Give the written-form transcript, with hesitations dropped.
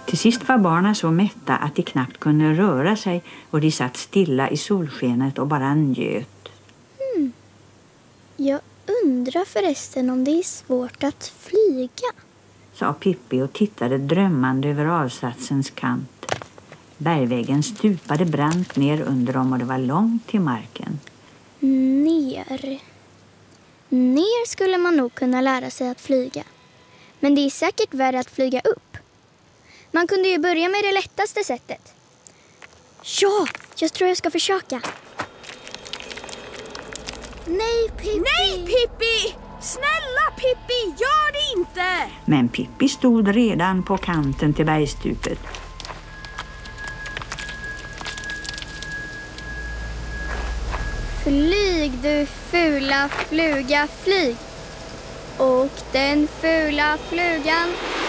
Till sist var barnen så mätta att de knappt kunde röra sig och de satt stilla i solskenet och bara njöt. Jag undrar förresten om det är svårt att flyga, sa Pippi och tittade drömmande över avsatsens kant. Bergväggen stupade brant ner under dem och det var långt till marken. Ner skulle man nog kunna lära sig att flyga. Men det är säkert värre att flyga upp. Man kunde ju börja med det lättaste sättet. Ja, jag tror jag ska försöka. Nej, Pippi! Nej, Pippi! Snälla, Pippi, gör det inte! Men Pippi stod redan på kanten till bergstupet. Flyg, du fula fluga, flyg. Och den fula flugan